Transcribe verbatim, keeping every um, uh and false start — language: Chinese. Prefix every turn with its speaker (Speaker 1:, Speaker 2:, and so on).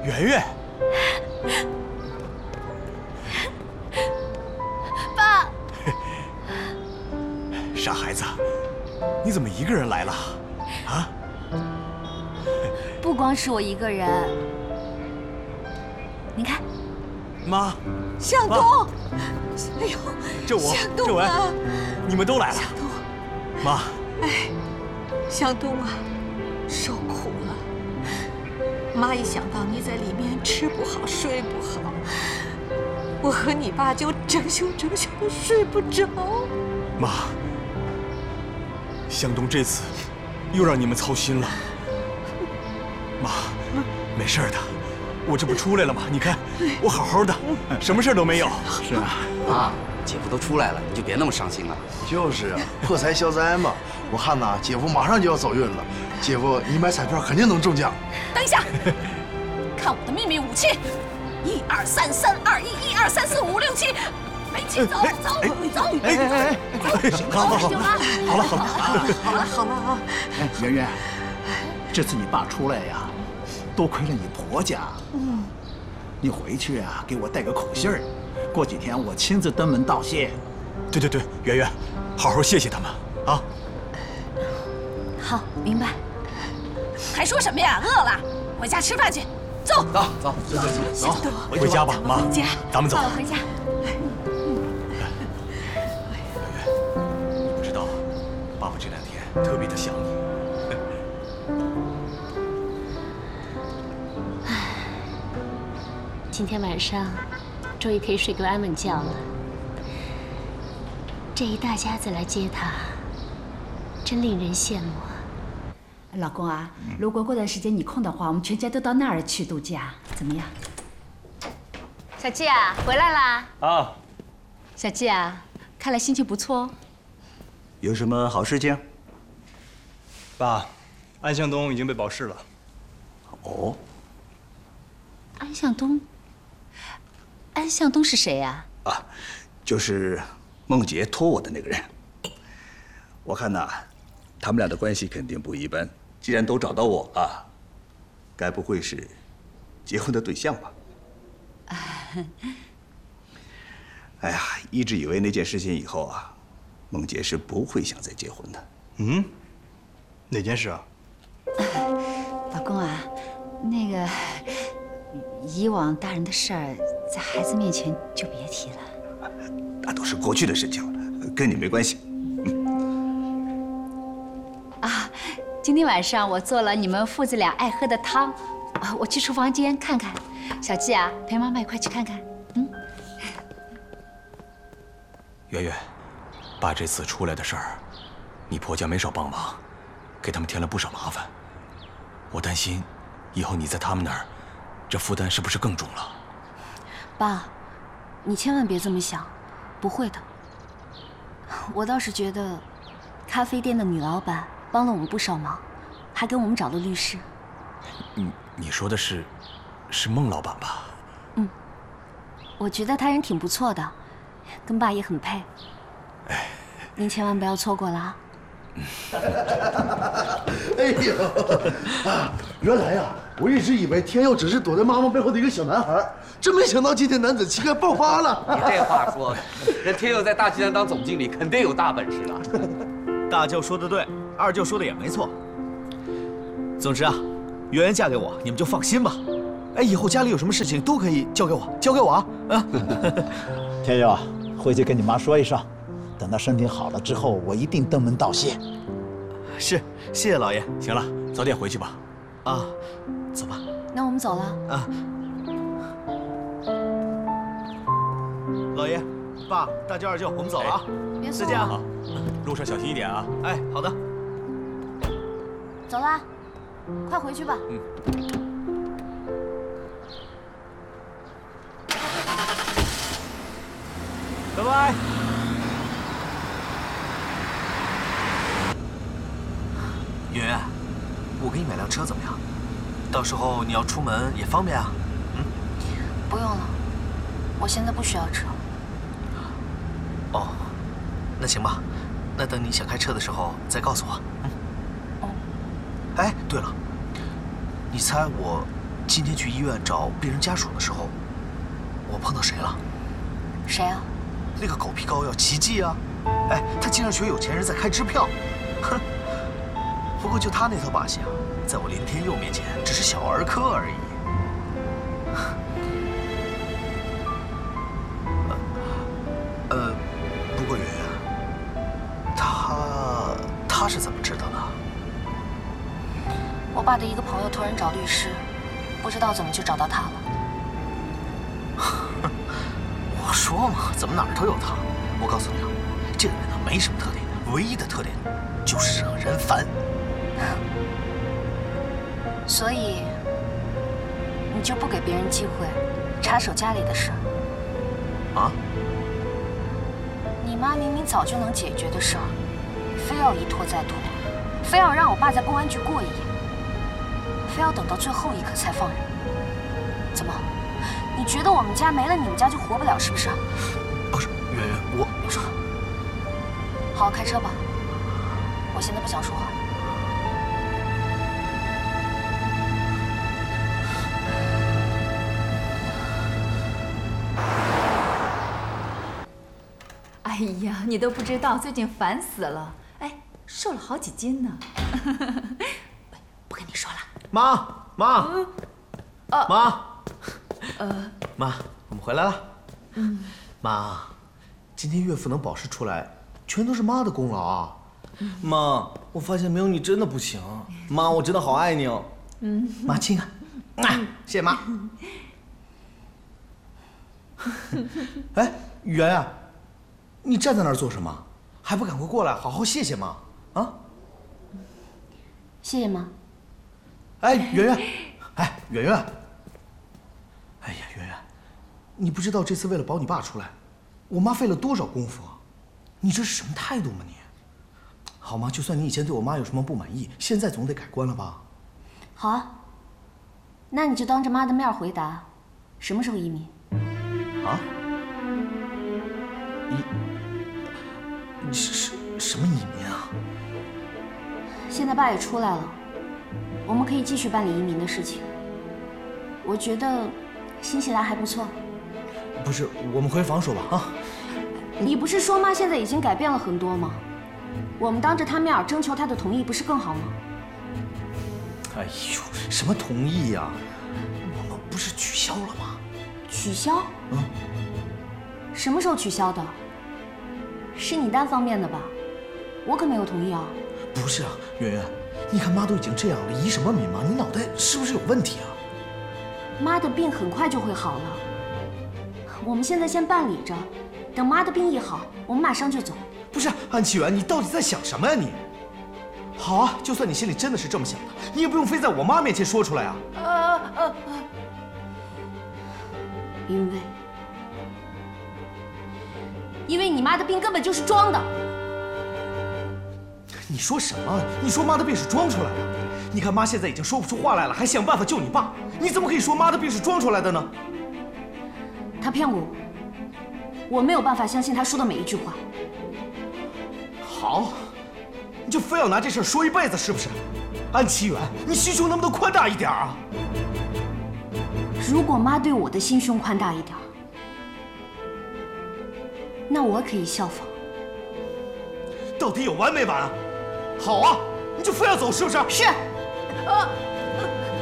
Speaker 1: 圆圆，
Speaker 2: 爸，
Speaker 1: 傻孩子，你怎么一个人来了？啊？
Speaker 2: 不光是我一个人，你看，
Speaker 1: 妈，
Speaker 3: 向东，哎呦，
Speaker 1: 这我，
Speaker 3: 向东
Speaker 1: 这文，
Speaker 3: 啊，
Speaker 1: 你们都来了。
Speaker 3: 向东，
Speaker 1: 妈，
Speaker 3: 哎，向东啊，受苦了。妈一想到你在里面吃不好睡不好，我和你爸就整宿整宿的睡不着。
Speaker 1: 妈，向东这次又让你们操心了。妈，没事的，我这不出来了吗？你看，我好好的，什么事都没有。
Speaker 4: 是啊，
Speaker 5: 妈，姐夫都出来了，你就别那么伤心了。
Speaker 4: 就是啊，破财消灾嘛。我看呐，姐夫马上就要走运了。姐夫，你买彩票肯定能中奖。
Speaker 6: 等一下，看我的秘密武器！一二三，三二一，一二三四五六七，没气，走走走！
Speaker 1: 哎哎哎哎，好好好，好了好了
Speaker 3: 好了好了啊！
Speaker 7: 哎，圆圆，这次你爸出来呀，多亏了你婆家。嗯，你回去啊，给我带个口信儿，过几天我亲自登门道谢。
Speaker 1: 对对对，圆圆，好好谢谢他们啊。
Speaker 2: 好，明白。
Speaker 6: 还说什么呀？饿了，回家吃饭去。走
Speaker 5: 走走
Speaker 1: 走走，回家吧，妈，
Speaker 3: 回家，
Speaker 1: 咱们走。
Speaker 2: 回家。
Speaker 1: 你不知道，爸爸这两天特别的想你。
Speaker 8: 今天晚上终于可以睡个安稳觉了。这一大家子来接他，真令人羡慕啊！
Speaker 9: 老公啊，如果过段时间你空的话，我们全家都到那儿去度假，怎么样？
Speaker 2: 小季啊，回来啦！
Speaker 10: 啊，
Speaker 9: 小季啊，看来心情不错哦。
Speaker 7: 有什么好事情？
Speaker 10: 爸，安向东已经被保释了。
Speaker 7: 哦，
Speaker 9: 安向东，安向东是谁呀？
Speaker 7: 啊，就是孟杰托我的那个人。我看呐，他们俩的关系肯定不一般。既然都找到我了，该不会是结婚的对象吧？哎呀，一直以为那件事情以后啊，孟杰是不会想再结婚的。
Speaker 10: 嗯，哪件事啊？
Speaker 9: 老公啊，那个以往大人的事儿，在孩子面前就别提了。
Speaker 7: 那都是过去的事情了，跟你没关系。
Speaker 9: 啊，今天晚上我做了你们父子俩爱喝的汤，我去厨房间看看。小季啊，陪妈妈一块去看看。嗯。
Speaker 1: 圆圆，爸这次出来的事儿，你婆家没少帮忙，给他们添了不少麻烦。我担心，以后你在他们那儿，这负担是不是更重了？
Speaker 2: 爸，你千万别这么想，不会的。我倒是觉得，咖啡店的女老板帮了我们不少忙，还给我们找了律师。
Speaker 1: 你你说的是，是孟老板吧？
Speaker 2: 嗯，我觉得他人挺不错的，跟爸也很配。
Speaker 1: 哎，
Speaker 2: 您千万不要错过了啊！
Speaker 4: 哎呦，啊，原来呀、啊，我一直以为天佑只是躲在妈妈背后的一个小男孩，真没想到今天男子气概爆发了。
Speaker 5: 你这话说的，人天佑在大集团当总经理，肯定有大本事的。
Speaker 11: 大舅说的对，二舅说的也没错。总之啊，圆圆嫁给我，你们就放心吧。哎，以后家里有什么事情都可以交给我，交给我啊！啊，
Speaker 7: 天佑啊，回去跟你妈说一声，等她身体好了之后，我一定登门道谢。
Speaker 11: 是，谢谢老爷。
Speaker 1: 行了，早点回去吧。
Speaker 11: 啊，走吧。
Speaker 2: 那我们走了。
Speaker 11: 啊，老爷、爸、大舅、二舅，我们走了啊！
Speaker 2: 别
Speaker 11: 再见啊！
Speaker 1: 好，路上小心一点啊！
Speaker 11: 哎，好的。
Speaker 2: 走啦，快回去吧。
Speaker 1: 嗯。
Speaker 11: 拜拜。圆圆，我给你买辆车怎么样？到时候你要出门也方便啊。嗯。
Speaker 2: 不用了，我现在不需要车。
Speaker 11: 哦，那行吧，那等你想开车的时候再告诉我。嗯。
Speaker 2: 哦。
Speaker 11: 哎，对了，你猜我今天去医院找病人家属的时候，我碰到谁了？
Speaker 2: 谁啊？
Speaker 11: 那个狗皮膏药奇迹啊！哎，他竟然学有钱人在开支票，哼！不过就他那套把戏啊，在我林天佑面前只是小儿科而已。呃，呃不过圆圆，他他是怎么知道的？
Speaker 2: 我爸的一个朋友托人找律师，不知道怎么就找到他了。
Speaker 11: 我说嘛，怎么哪儿都有他？我告诉你啊，这个人呢没什么特点，唯一的特点就是惹人烦。
Speaker 2: 所以你就不给别人机会插手家里的事？
Speaker 11: 啊？
Speaker 2: 你妈明明早就能解决的事儿，非要一拖再拖，非要让我爸在公安局过一眼，非要等到最后一刻才放人。怎么？你觉得我们家没了你们家就活不了是不是？
Speaker 11: 不是，圆圆，我
Speaker 2: 别说，好好开车吧。我现在不想说话。
Speaker 9: 哎呀，你都不知道，最近烦死了，哎，瘦了好几斤呢。不跟你说了。
Speaker 11: 妈妈，
Speaker 9: 嗯，哦，
Speaker 11: 妈，
Speaker 9: 呃，
Speaker 11: 妈，我们回来了。
Speaker 9: 嗯，
Speaker 11: 妈，今天岳父能保释出来，全都是妈的功劳啊。妈，我发现没有你真的不行。妈，我真的好爱你哦。
Speaker 9: 嗯，
Speaker 11: 妈亲啊，啊，谢谢妈。哎，圆圆，你站在那儿做什么？还不赶快过来，好好谢谢妈啊！
Speaker 2: 谢谢妈。
Speaker 11: 哎，圆圆，哎，圆圆，哎呀，圆圆，你不知道这次为了保你爸出来，我妈费了多少功夫啊！你这是什么态度吗你？好吗？就算你以前对我妈有什么不满意，现在总得改观了吧？
Speaker 2: 好啊，那你就当着妈的面回答，什么时候移民？
Speaker 11: 啊？移？你是什什么移民啊？
Speaker 2: 现在爸也出来了，我们可以继续办理移民的事情。我觉得新西兰还不错。
Speaker 11: 不是，我们回房说吧啊。
Speaker 2: 你不是说妈现在已经改变了很多吗？我们当着她面征求她的同意，不是更好吗？
Speaker 11: 哎呦，什么同意呀？我们不是取消了吗？
Speaker 2: 取消？
Speaker 11: 嗯。
Speaker 2: 什么时候取消的？是你单方面的吧？我可没有同意啊。
Speaker 11: 不是啊，圆圆，你看妈都已经这样了，移什么民嘛？你脑袋是不是有问题啊？
Speaker 2: 妈的病很快就会好了，我们现在先办理着，等妈的病一好，我们马上就走。
Speaker 11: 不是，安启源，你到底在想什么呀你？好啊，就算你心里真的是这么想的，你也不用非在我妈面前说出来啊。
Speaker 2: 呃呃，因为，因为你妈的病根本就是装的。
Speaker 11: 你说什么？你说妈的病是装出来的？你看妈现在已经说不出话来了，还想办法救你爸，你怎么可以说妈的病是装出来的呢？
Speaker 2: 他骗过我，我没有办法相信他说的每一句话。
Speaker 11: 好，你就非要拿这事说一辈子是不是？安启源，你心胸能不能宽大一点啊？
Speaker 2: 如果妈对我的心胸宽大一点，那我可以效仿。
Speaker 11: 到底有完没完啊？好啊，你就非要走是不是？
Speaker 2: 是。呃。